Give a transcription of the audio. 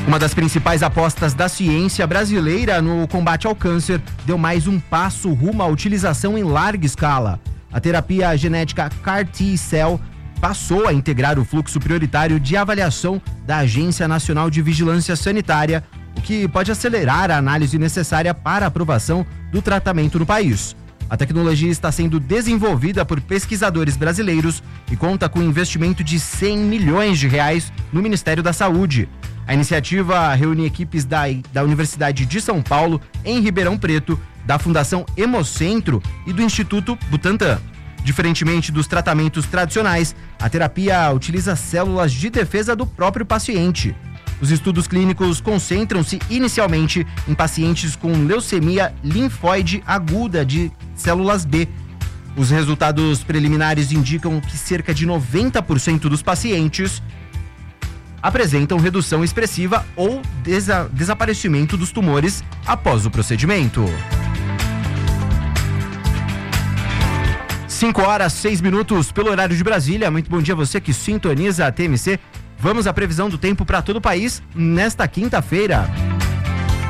Uma das principais apostas da ciência brasileira no combate ao câncer deu mais um passo rumo à utilização em larga escala. A terapia genética CAR-T-Cell passou a integrar o fluxo prioritário de avaliação da Agência Nacional de Vigilância Sanitária, o que pode acelerar a análise necessária para a aprovação do tratamento no país. A tecnologia está sendo desenvolvida por pesquisadores brasileiros e conta com um investimento de R$100 milhões no Ministério da Saúde. A iniciativa reúne equipes da Universidade de São Paulo, em Ribeirão Preto, da Fundação Hemocentro e do Instituto Butantan. Diferentemente dos tratamentos tradicionais, a terapia utiliza células de defesa do próprio paciente. Os estudos clínicos concentram-se inicialmente em pacientes com leucemia linfóide aguda de células B. Os resultados preliminares indicam que cerca de 90% dos pacientes apresentam redução expressiva ou desaparecimento dos tumores após o procedimento. 5h06 pelo horário de Brasília. Muito bom dia a você que sintoniza a TMC. Vamos à previsão do tempo para todo o país nesta quinta-feira.